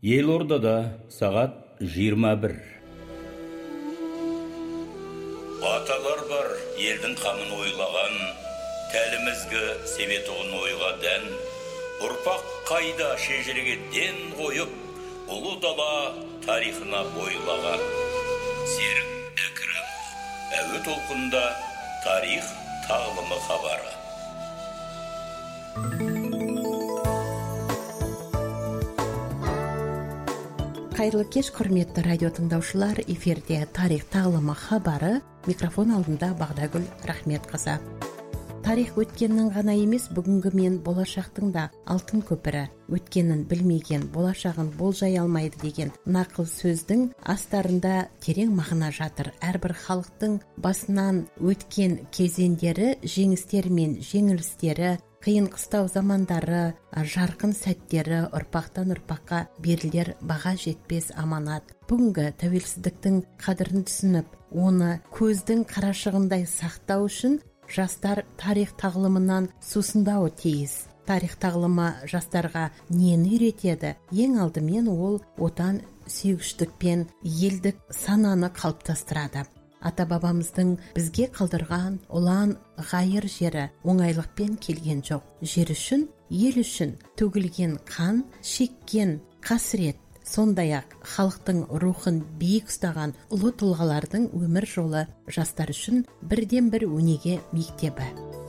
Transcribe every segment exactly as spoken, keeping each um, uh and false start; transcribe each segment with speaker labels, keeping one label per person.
Speaker 1: Елордада сағат жиырма бір. Аталар бар елдің қамын ойлаған, тәлімізгі себетұғын ойға дән, ұрпақ қайда шежіреге ден қойып, ұлы дала тарихына бойлаған. Серік Әкірім, әуе толқында тарих тағылымы хабары.
Speaker 2: Қайырлы кеш, құрметті радио тыңдаушылар, эфирде тарих тағылымы хабары, микрофон алдында Бағдагүл Рахметқызы. Тарих өткеннің ғана емес, бүгінгі мен болашақтың да алтын көпірі. Өткенін білмеген болашағын болжай алмайды деген нақыл сөздің астарында терең мағына жатыр. Әрбір халықтың басынан өткен кезеңдері, жеңістері мен жеңілістері, қиын қыстау замандары, жарқын сәттері ұрпақтан ұрпаққа берілер баға жетпес аманат. Бүгінгі тәуелсіздіктің қадірін түсініп, оны көздің қарашығындай сақтау үшін жастар тарих тағылымынан сусындауы тиіс. Тарих тағылымы жастарға нені үйретеді? Ең алдымен ол отан сүйгіштік пен елдік сананы қалыптастырады. Ата-бабамыздың бізге қалдырған ұлан ғайыр жері оңайлықпен келген жоқ. Жер үшін, ел үшін төгілген қан, шеккен қасірет, сондай-ақ халықтың рухын биік ұстаған ұлы тұлғалардың өмір жолы жастар үшін бірден бір өнеге мектебі.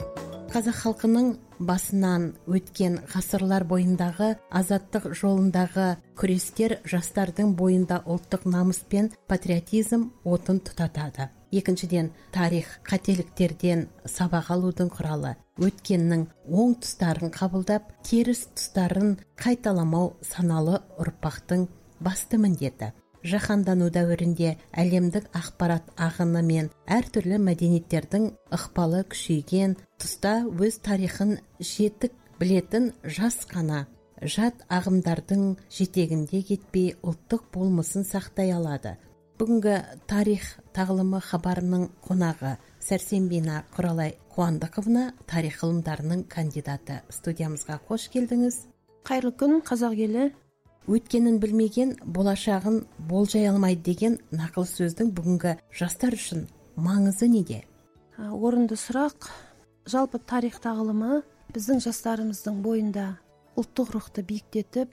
Speaker 2: Қазақ халқының басынан өткен ғасырлар бойындағы азаттық жолындағы күрестер жастардың бойында ұлттық намыс пен патриотизм отын тұтатады. Екіншіден, тарих қателіктерден сабақ алудың құралы. Өткеннің оң тұстарын қабылдап, теріс тұстарын қайталамау саналы ұрпақтың басты міндеті. Жаһандану дәуірінде әлемдік ақпарат ағыны мен әртүрлі мәдениеттердің ықпалы күшейген тұста өз тарихын жетік білетін жас қана жат ағымдардың жетегінде кетпей ұлттық болмысын сақтай алады. Бүгінгі тарих тағылымы хабарының қонағы Сәрсенбина Құралай Қуандықовна, тарих ғылымдарының кандидаты. Студиямызға қош келдіңіз.
Speaker 3: Қайырлы күн, қазақ елі.
Speaker 2: Өткенін білмеген болашағын болжай алмайды деген нақыл сөздің бүгінгі жастар үшін маңызы неде?
Speaker 3: Орынды сұрақ. Жалпы тарих тағылымы біздің жастарымыздың бойында ұлттық рухты биіктетіп,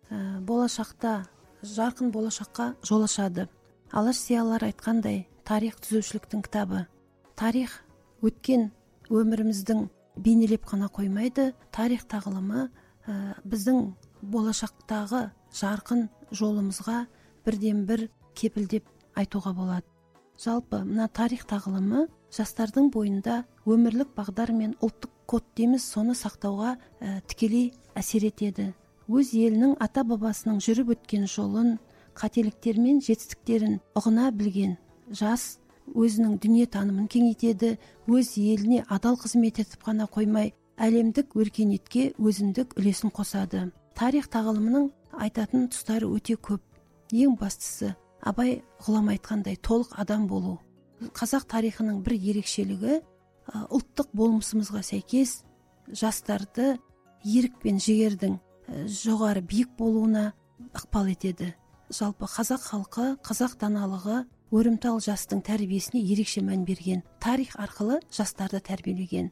Speaker 3: болашақта жарқын болашаққа жол ашады. Алаш зиялылар айтқандай, тарих түзеушіліктің кітабы. Тарих өткен өміріміздің бейнелеп қана қоймайды. Тарих тағылымы біздің болашақтағы жарқын жолымызға бірден бір кепілдеп айтуға болады. Жалпы мына тарих тағылымы жастардың бойында өмірлік бағдар мен ұлттық код дейміз, соны сақтауға ә, тікелей әсер етеді. Өз елінің ата-бабасының жүріп өткен жолын, қателіктер мен жетістіктерін ұғына білген жас өзінің дүние танымын кеңейтеді, өз еліне адал қызмет етіп қана қоймай, әлемдік өркениетке өзіндік үлесін қосады. Тарих тағылымының айтатын тұстары өте көп. Ең бастысы, Абай ғұлама айтқандай, толық адам болу. Қазақ тарихының бір ерекшелігі ұлттық болмысымызға сәйкес жастарды ерік пен жігердің жоғары биік болуына ықпал етеді. Жалпы қазақ халқы, қазақ даналығы өрімтал жастың тәрбиесіне ерекше мән берген. Тарих арқылы жастарды тәрбиелеген.